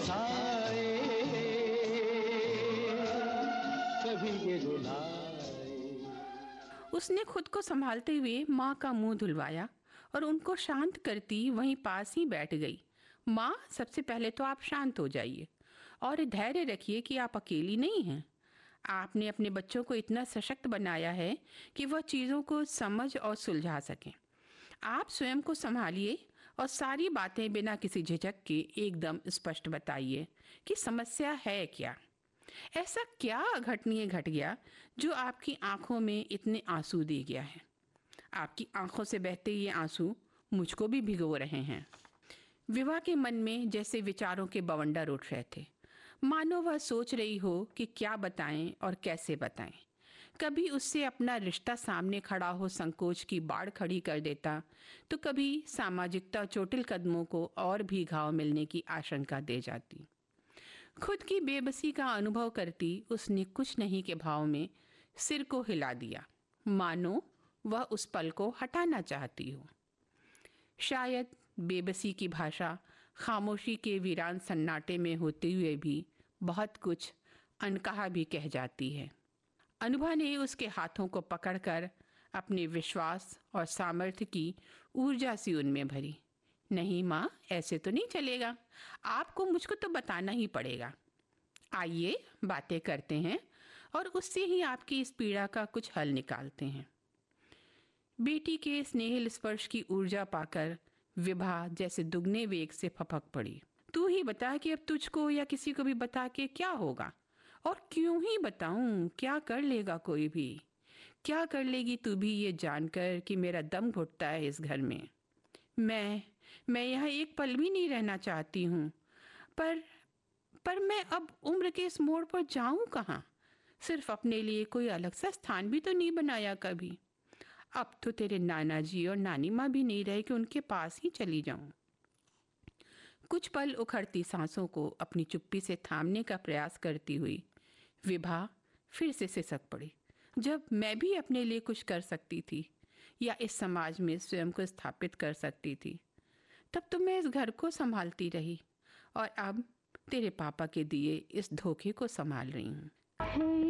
हंसाए, कभी ये रुलाए। उसने खुद को संभालते हुए माँ का मुंह धुलवाया और उनको शांत करती वहीं पास ही बैठ गई। माँ, सबसे पहले तो आप शांत हो जाइए और धैर्य रखिए कि आप अकेली नहीं हैं। आपने अपने बच्चों को इतना सशक्त बनाया है कि वह चीज़ों को समझ और सुलझा सकें। आप स्वयं को संभालिए और सारी बातें बिना किसी झिझक के एकदम स्पष्ट बताइए कि समस्या है क्या। ऐसा क्या अघटनीय घट गया जो आपकी आंखों में इतने आंसू दे गया है। आपकी आंखों से बहते ये आंसू मुझको भी भिगो रहे हैं। विवाह के मन में जैसे विचारों के बवंडर उठ रहे थे, मानो वह सोच रही हो कि क्या बताएं और कैसे बताएं। कभी उससे अपना रिश्ता सामने खड़ा हो संकोच की बाढ़ खड़ी कर देता, तो कभी सामाजिकता चोटिल कदमों को और भी घाव मिलने की आशंका दे जाती। खुद की बेबसी का अनुभव करती उसने कुछ नहीं के भाव में सिर को हिला दिया, मानो वह उस पल को हटाना चाहती हो। शायद बेबसी की भाषा खामोशी के वीरान सन्नाटे में होते हुए भी बहुत कुछ अनकहा भी कह जाती है। अनुभा ने उसके हाथों को पकड़कर अपने विश्वास और सामर्थ्य की ऊर्जा सी उनमें भरी। नहीं माँ, ऐसे तो नहीं चलेगा, आपको मुझको तो बताना ही पड़ेगा। आइए बातें करते हैं और उससे ही आपकी इस पीड़ा का कुछ हल निकालते हैं। बेटी के स्नेहिल स्पर्श की ऊर्जा पाकर विभा जैसे दुगने वेग से फपक पड़ी। तू ही बता कि अब तुझको या किसी को भी बता के क्या होगा, और क्यों ही बताऊं, क्या कर लेगा कोई भी। क्या कर लेगी तू भी ये जानकर कि मेरा दम घुटता है इस घर में। मैं यहाँ एक पल भी नहीं रहना चाहती हूँ, पर मैं अब उम्र के इस मोड़ पर जाऊं कहाँ। सिर्फ अपने लिए कोई अलग सा स्थान भी तो नहीं बनाया कभी। अब तो तेरे नाना जी और नानी माँ भी नहीं रहे कि उनके पास ही चली जाऊं। कुछ पल उखड़ती सांसों को अपनी चुप्पी से थामने का प्रयास करती हुई विभा फिर से सिसक पड़ी। जब मैं भी अपने लिए कुछ कर सकती थी या इस समाज में स्वयं को स्थापित कर सकती थी, तब तो मैं इस घर को संभालती रही और अब तेरे पापा के दिए इस धोखे को संभाल रही हूँ।